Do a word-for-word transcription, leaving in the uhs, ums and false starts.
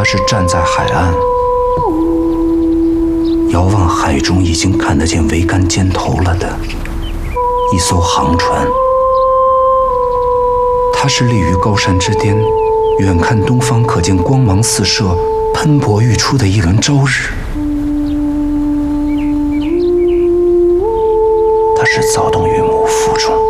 他是站在海岸，遥望海中已经看得见桅杆尖头了的一艘航船。他是立于高山之巅，远看东方可见光芒四射、喷薄欲出的一轮朝日。他是躁动于母腹中。